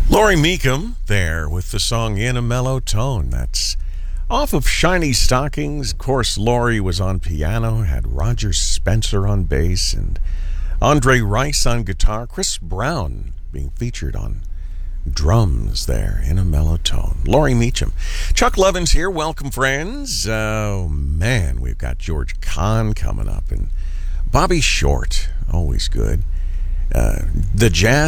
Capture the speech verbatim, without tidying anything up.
Laurie Meekum there with the song In a Mellow Tone. That's off of Shiny Stockings. Of course, Laurie was on piano, had Roger Spencer on bass, and Andre Rice on guitar. Chris Brown being featured on drums there, In a Mellow Tone. Laurie Meekum. Chuck Levins here. Welcome, friends. Oh, man, we've got George Kahn coming up, and Bobby Short. Always good. Uh, the Jazz